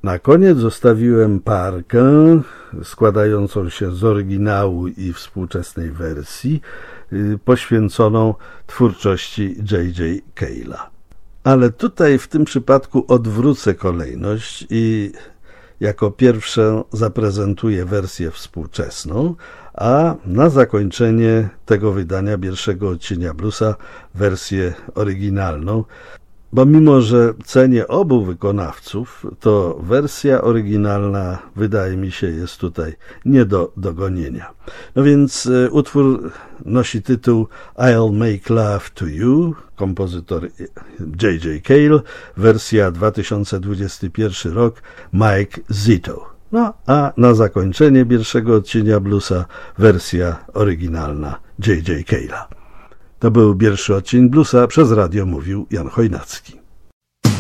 Na koniec zostawiłem parkę składającą się z oryginału i współczesnej wersji, poświęconą twórczości J.J. Cale'a. Ale tutaj w tym przypadku odwrócę kolejność i jako pierwszą zaprezentuję wersję współczesną, a na zakończenie tego wydania pierwszego odcienia bluesa wersję oryginalną, bo mimo że cenię obu wykonawców, to wersja oryginalna wydaje mi się jest tutaj nie do dogonienia. No więc utwór nosi tytuł I'll Make Love to You, kompozytor J.J. Cale, wersja 2021 rok Mike Zito. No a na zakończenie pierwszego odcienia bluesa wersja oryginalna J.J. Cale'a. To był pierwszy odcień bluesa, przez radio mówił Jan Chojnacki.